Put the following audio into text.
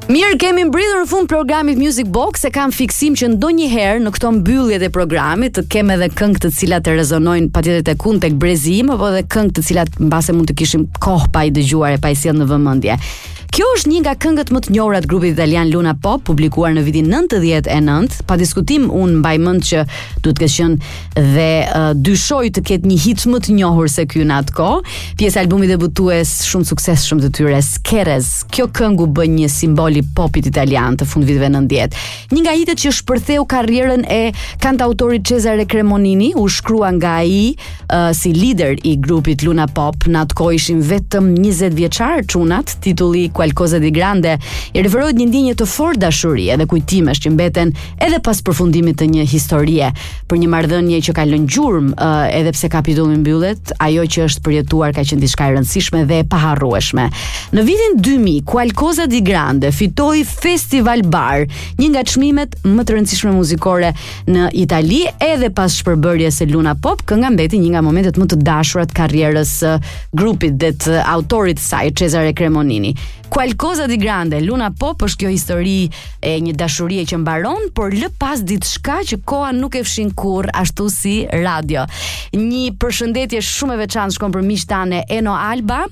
Mirë, kemi mbridhur në fund programit Music Box, e kam fiksim që ndonjëherë në këto mbylljet e programit të kem edhe këngë të cilat të rezonojnë patjetër tek unë tek brezim, apo edhe këngë të cilat mbase mund të kishim kohë pa i dëgjuar e pa i sjellë në vëmendje. Kjo është një nga këngët më të njohura të grupit italian Luna Pop, publikuar në vitin 99. Pa diskutim unë mbaj mend që duhet të ketë qenë dhe dyshoj të ketë një hit më të njohur se ky në atë kohë. Pjesë albumit debutues shumë suksesshëm të tyre, Skeres. Kjo këngë u bë një simbol i popit italian të fundviteve 90. Një nga hitet që shpërtheu karrierën e kantautorit Cesare Cremonini, u shkrua nga ai si lider i grupit Luna Pop. Në atë kohë ishin vetëm 20 vjeçar çunat. Titulli Qualcosa di Grande i referohet një ndjenjë të fortë dashurie dhe kujtimesh që mbeten edhe pas përfundimit të një historie, për një marrëdhënie që ka lënë gjurmë, edhe pse kapitulli mbyllet, ajo që është përjetuar ka qenë diçka e rëndësishme dhe e paharrueshme. Në vitin 2000, Qualcosa di Grande fitoi Festival Bar, një nga çmimet më të rëndësishme muzikore në Itali, edhe pas shpërbërjes së Luna Pop, kënga mbeti një nga momentet më të dashura të karrierës së grupit dhe të autorit të saj, Cesare Cremonini. Qualcosa di Grande, Luna Pop është kjo histori e një dashurie që mbaron, por lë pas diçka që koha nuk e fshin kurrë, ashtu si radio. Një përshëndetje shumë e veçantë shkon për miqtanë Eno Alba,